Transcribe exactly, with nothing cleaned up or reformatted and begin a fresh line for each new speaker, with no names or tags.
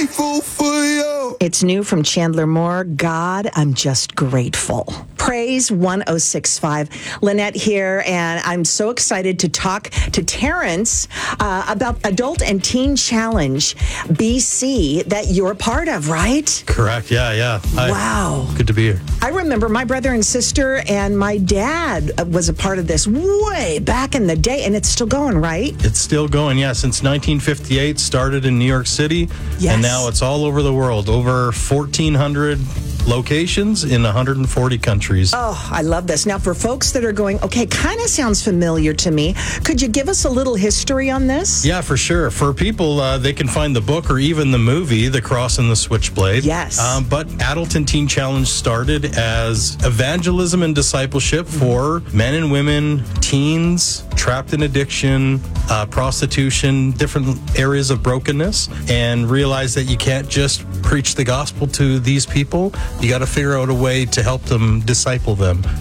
grateful for you.
It's new from Chandler Moore. God, I'm just grateful. Praise one oh six point five. Lynette here, and I'm so excited to talk to Terrence uh, about Adult and Teen Challenge B C that you're part of, right?
Correct. Yeah, yeah. Hi.
Wow.
Good to be here.
I remember my brother and sister and my dad was a part of this way back in the day, and it's still going, right?
It's still going, yeah. Since nineteen fifty-eight, started in New York City,
Yes.
and now it's all over the world. Over fourteen hundred locations in one hundred forty countries.
Oh, I love this. Now, for folks that are going, okay, kind of sounds familiar to me, could you give us a little history on this?
Yeah, for sure. For people, uh, they can find the book or even the movie, The Cross and the Switchblade.
Yes.
Um, but Adult and Teen Challenge started as evangelism and discipleship for men and women, teens, trapped in addiction, uh, prostitution, different areas of brokenness, and realized that you can't just preach the gospel to these people. You got to figure out a way to help them, disciple them.